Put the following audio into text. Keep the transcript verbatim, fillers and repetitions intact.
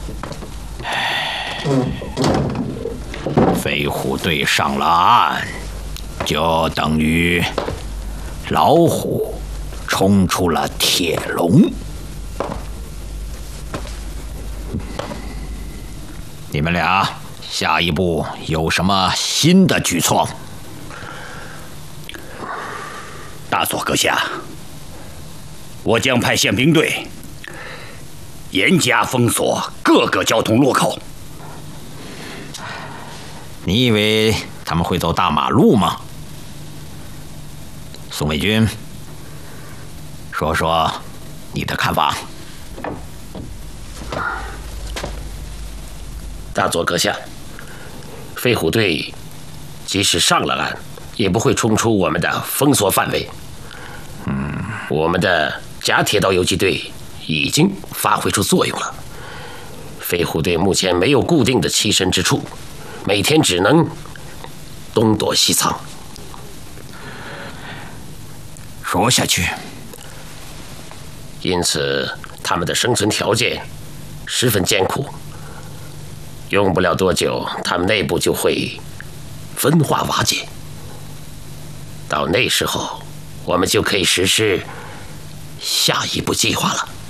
飞虎队上了岸，就等于老虎冲出了铁笼。你们俩下一步有什么新的举措？ 大佐阁下，我将派宪兵队严加封锁各个交通路口。 你以为他们会走大马路吗？宋卫军，说说你的看法。 大佐阁下，飞虎队即使上了岸，也不会冲出我们的封锁范围。嗯，我们的假铁道游击队已经发挥出作用了。飞虎队目前没有固定的栖身之处，每天只能东躲西藏。 说下去。 因此，他们的生存条件十分艰苦。用不了多久，他们内部就会分化瓦解。到那时候，我们就可以实施下一步计划了。